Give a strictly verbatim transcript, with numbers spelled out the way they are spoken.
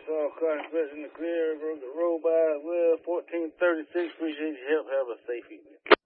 all cars in the clear. Road by well, fourteen thirty-six. Appreciate your help. Have a safe evening.